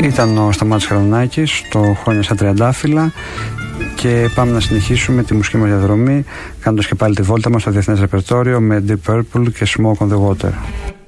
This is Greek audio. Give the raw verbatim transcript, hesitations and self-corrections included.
Ήταν ο Σταμάτης Χαρδονάκης, το Χρόνια στα Τριαντάφυλλα, και πάμε να συνεχίσουμε τη μουσική μας διαδρομή κάνοντας και πάλι τη βόλτα μας στο διεθνές ρεπερτόριο με Deep Purple και Smoke on the Water.